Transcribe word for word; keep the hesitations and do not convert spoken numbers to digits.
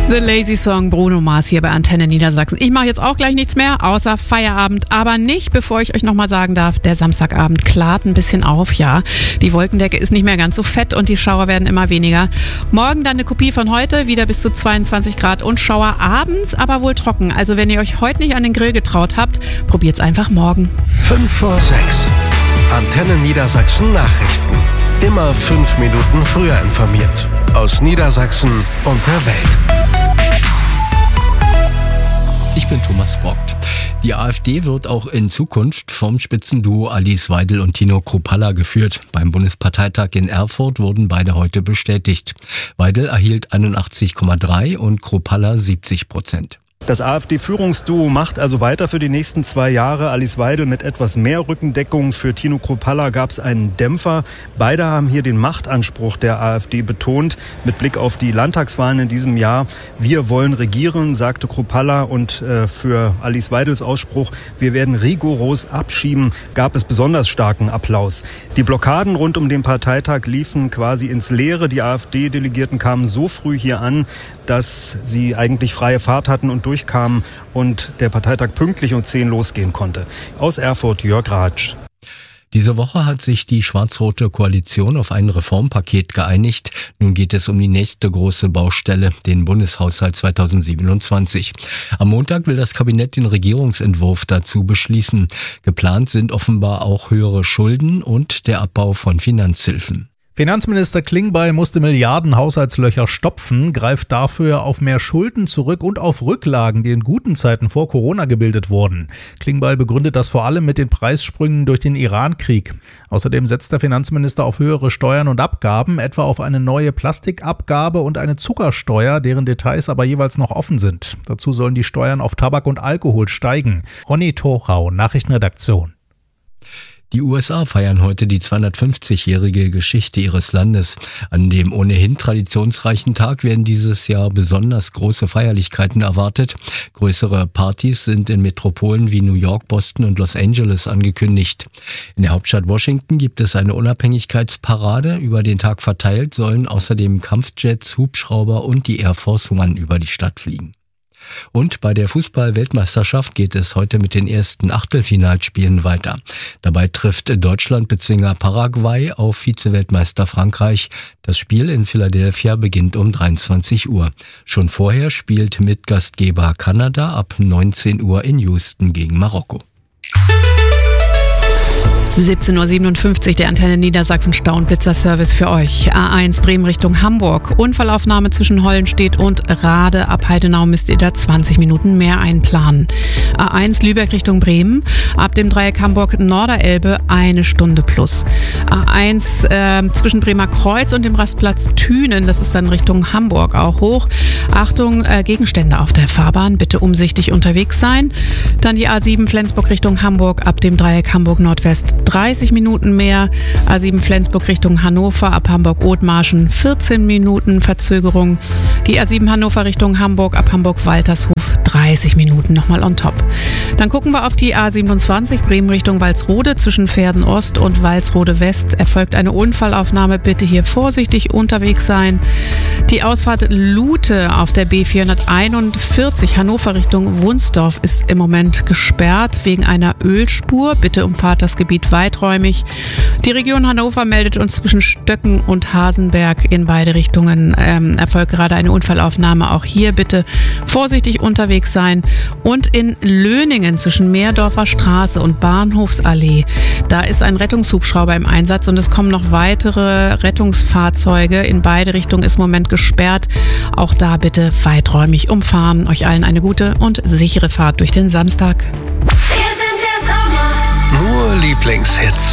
The Lazy Song, Bruno Mars hier bei Antenne Niedersachsen. Ich mache jetzt auch gleich nichts mehr, außer Feierabend, aber nicht, bevor ich euch nochmal sagen darf, der Samstagabend klart ein bisschen auf, ja. Die Wolkendecke ist nicht mehr ganz so fett und die Schauer werden immer weniger. Morgen dann eine Kopie von heute, wieder bis zu zweiundzwanzig Grad und Schauer, abends aber wohl trocken. Also wenn ihr euch heute nicht an den Grill getraut habt, probiert's einfach morgen. fünf vor sechs. Antenne Niedersachsen Nachrichten. Immer fünf Minuten früher informiert. Aus Niedersachsen und der Welt. Ich bin Thomas Brockt. Die AfD wird auch in Zukunft vom Spitzenduo Alice Weidel und Tino Kruppalla geführt. Beim Bundesparteitag in Erfurt wurden beide heute bestätigt. Weidel erhielt einundachtzig Komma drei und Kruppalla siebzig Prozent. Das AfD-Führungsduo macht also weiter für die nächsten zwei Jahre. Alice Weidel mit etwas mehr Rückendeckung. Für Tino Kruppalla gab es einen Dämpfer. Beide haben hier den Machtanspruch der AfD betont. Mit Blick auf die Landtagswahlen in diesem Jahr. Wir wollen regieren, sagte Kruppalla. Und äh, für Alice Weidels Ausspruch, wir werden rigoros abschieben, gab es besonders starken Applaus. Die Blockaden rund um den Parteitag liefen quasi ins Leere. Die AfD-Delegierten kamen so früh hier an, dass sie eigentlich freie Fahrt hatten und durch kamen und der Parteitag pünktlich um zehn losgehen konnte. Aus Erfurt, Jörg Ratsch. Diese Woche hat sich die schwarz-rote Koalition auf ein Reformpaket geeinigt. Nun geht es um die nächste große Baustelle, den Bundeshaushalt zweitausendsiebenundzwanzig. Am Montag will das Kabinett den Regierungsentwurf dazu beschließen. Geplant sind offenbar auch höhere Schulden und der Abbau von Finanzhilfen. Finanzminister Klingbeil musste Milliarden Haushaltslöcher stopfen, greift dafür auf mehr Schulden zurück und auf Rücklagen, die in guten Zeiten vor Corona gebildet wurden. Klingbeil begründet das vor allem mit den Preissprüngen durch den Iran-Krieg. Außerdem setzt der Finanzminister auf höhere Steuern und Abgaben, etwa auf eine neue Plastikabgabe und eine Zuckersteuer, deren Details aber jeweils noch offen sind. Dazu sollen die Steuern auf Tabak und Alkohol steigen. Ronny Torau, Nachrichtenredaktion. Die U S A feiern heute die zweihundertfünfzigjährige Geschichte ihres Landes. An dem ohnehin traditionsreichen Tag werden dieses Jahr besonders große Feierlichkeiten erwartet. Größere Partys sind in Metropolen wie New York, Boston und Los Angeles angekündigt. In der Hauptstadt Washington gibt es eine Unabhängigkeitsparade. Über den Tag verteilt sollen außerdem Kampfjets, Hubschrauber und die Air Force One über die Stadt fliegen. Und bei der Fußball-Weltmeisterschaft geht es heute mit den ersten Achtelfinalspielen weiter. Dabei trifft Deutschland-Bezwinger Paraguay auf Vize-Weltmeister Frankreich. Das Spiel in Philadelphia beginnt um dreiundzwanzig Uhr. Schon vorher spielt Mitgastgeber Kanada ab neunzehn Uhr in Houston gegen Marokko. siebzehn Uhr siebenundfünfzig, der Antenne Niedersachsen Stau- und Blitzer-Service für euch. A eins Bremen Richtung Hamburg. Unfallaufnahme zwischen Hollenstedt und Rade. Ab Heidenau müsst ihr da zwanzig Minuten mehr einplanen. A eins Lübeck Richtung Bremen. Ab dem Dreieck Hamburg-Norderelbe eine Stunde plus. A eins äh, zwischen Bremer Kreuz und dem Rastplatz Thünen. Das ist dann Richtung Hamburg auch hoch. Achtung, äh, Gegenstände auf der Fahrbahn. Bitte umsichtig unterwegs sein. Dann die A sieben Flensburg Richtung Hamburg. Ab dem Dreieck Hamburg-Nordwest dreißig Minuten mehr. A sieben Flensburg Richtung Hannover, ab Hamburg-Othmarschen vierzehn Minuten Verzögerung. Die A sieben Hannover Richtung Hamburg, ab Hamburg-Waltershof dreißig Minuten nochmal on top. Dann gucken wir auf die A siebenundzwanzig Bremen Richtung Walsrode. Zwischen Verden Ost und Walsrode West erfolgt eine Unfallaufnahme. Bitte hier vorsichtig unterwegs sein. Die Ausfahrt Lute auf der B vierhunderteinundvierzig Hannover Richtung Wunsdorf ist im Moment gesperrt wegen einer Ölspur. Bitte umfahrt das Gebiet weiträumig. Die Region Hannover meldet uns zwischen Stöcken und Hasenberg in beide Richtungen ähm, erfolgt gerade eine Unfallaufnahme. Auch hier bitte vorsichtig unterwegs sein. Und in Löningen zwischen Meerdorfer Straße und Bahnhofsallee, da ist ein Rettungshubschrauber im Einsatz und es kommen noch weitere Rettungsfahrzeuge. In beide Richtungen ist im Moment gesperrt. Auch da bitte weiträumig umfahren. Euch allen eine gute und sichere Fahrt durch den Samstag. Nur Lieblingshits.